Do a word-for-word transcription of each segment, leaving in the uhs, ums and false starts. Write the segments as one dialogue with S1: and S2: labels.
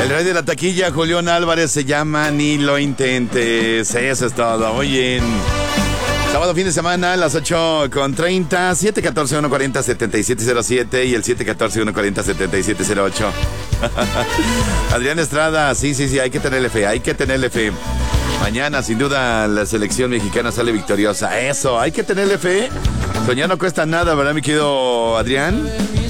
S1: El rey de la taquilla, Julián Álvarez, se llama Ni lo intentes. Eso es todo. Muy bien. Sábado, fin de semana, a las ocho con treinta, siete uno cuatro, uno cuarenta, setenta y siete cero siete y el siete uno cuatro, uno cuarenta, setenta y siete cero ocho. Adrián Estrada, sí, sí, sí, hay que tenerle fe, hay que tenerle fe. Mañana, sin duda, la selección mexicana sale victoriosa. Eso, hay que tenerle fe. Soñar no cuesta nada, ¿verdad, mi querido Adrián?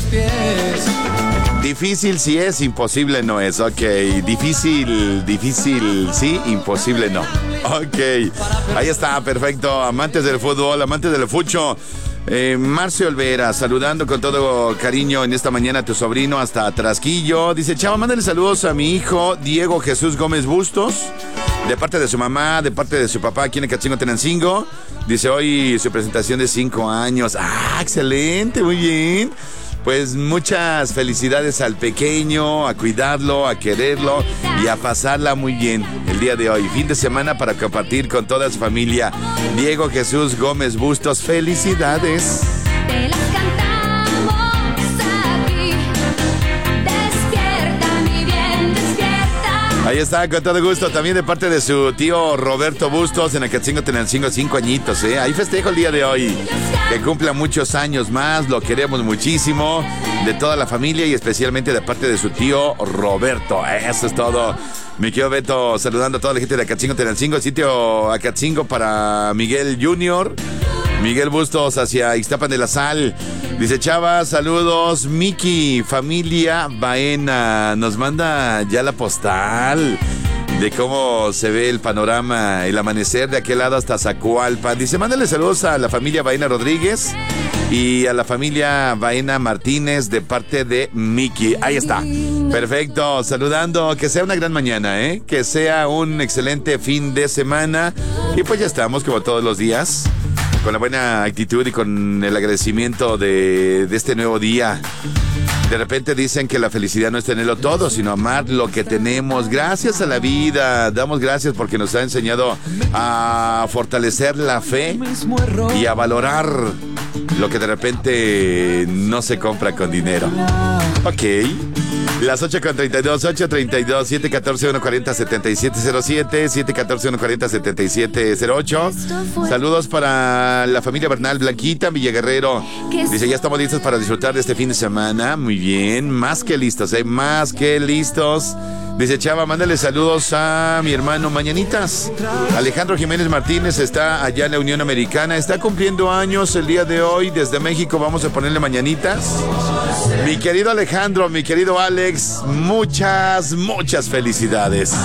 S1: Difícil sí es, imposible no es. Ok, difícil, difícil sí, imposible no. Ok, ahí está, perfecto. Amantes del fútbol, amantes del fucho. Eh, Marcio Olvera, saludando con todo cariño en esta mañana a tu sobrino hasta Trasquillo. Dice, chava, mándale saludos a mi hijo Diego Jesús Gómez Bustos, de parte de su mamá, de parte de su papá aquí en Acatzingo, Tenancingo. Dice, hoy su presentación de cinco años. Ah, excelente, muy bien. Pues muchas felicidades al pequeño, a cuidarlo, a quererlo y a pasarla muy bien el día de hoy. Fin de semana para compartir con toda su familia. Diego Jesús Gómez Bustos, felicidades.
S2: Te las cantamos aquí. Despierta, mi bien, despierta.
S1: Ahí está, con todo gusto. También de parte de su tío Roberto Bustos en Acatzingo, Tenancingo, cinco añitos, ¿eh? Ahí festejo el día de hoy. Que cumpla muchos años más, lo queremos muchísimo, de toda la familia y especialmente de parte de su tío Roberto. Eso es todo. Mi querido Beto, saludando a toda la gente de Acatzingo, Tenancingo, el sitio Acatzingo para Miguel Junior. Miguel Bustos hacia Ixtapan de la Sal. Dice, chava, saludos. Miki, familia Baena, nos manda ya la postal de cómo se ve el panorama, el amanecer de aquel lado hasta Zacualpan. Dice, mándale saludos a la familia Baena Rodríguez y a la familia Baena Martínez de parte de Miki. Ahí está. Perfecto. Saludando. Que sea una gran mañana, ¿eh? Que sea un excelente fin de semana. Y pues ya estamos, como todos los días, con la buena actitud y con el agradecimiento de, de este nuevo día. De repente dicen que la felicidad no es tenerlo todo, sino amar lo que tenemos. Gracias a la vida, damos gracias porque nos ha enseñado a fortalecer la fe y a valorar lo que de repente no se compra con dinero. Ok. Las ocho con treinta y dos, ocho treinta y dos, siete uno cuatro, uno cuarenta, setenta y siete cero siete, siete uno cuatro, uno cuarenta, setenta y siete cero ocho. Saludos para la familia Bernal, Blanquita, Villaguerrero. Dice, ya estamos listos para disfrutar de este fin de semana. Muy bien, más que listos, ¿eh? Más que listos. Dice, chava, mándale saludos a mi hermano Mañanitas. Alejandro Jiménez Martínez está allá en la Unión Americana. Está cumpliendo años el día de hoy. Desde México vamos a ponerle mañanitas. Mi querido Alejandro, mi querido Alex, muchas, muchas felicidades.